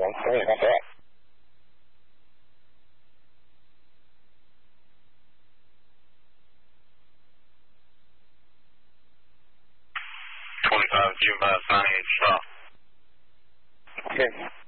120, that's it. June by 98 south. Okay.